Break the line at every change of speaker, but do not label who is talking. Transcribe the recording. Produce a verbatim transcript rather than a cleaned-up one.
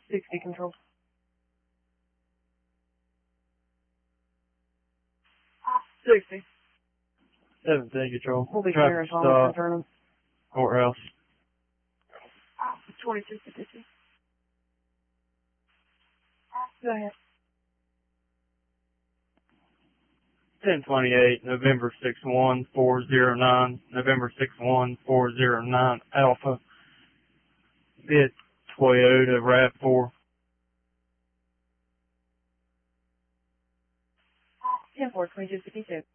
sixty control. sixty.
seventeen control.
We'll be
Traffic
clear as long
stop.
as turn.
Courthouse.
twenty-two fifty. Go ahead.
ten twenty-eight, November six one four zero nine, November six one four zero nine Alpha. Bid Toyota RAV four.
ten four, twenty-two fifty-two.